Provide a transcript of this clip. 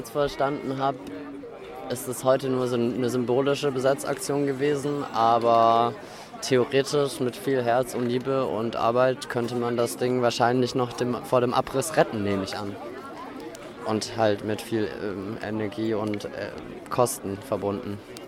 Verstanden habe, ist es heute nur so eine symbolische Besetzaktion gewesen, aber theoretisch mit viel Herz und Liebe und Arbeit könnte man das Ding wahrscheinlich noch vor dem Abriss retten, nehme ich an. Und halt mit viel Energie und Kosten verbunden.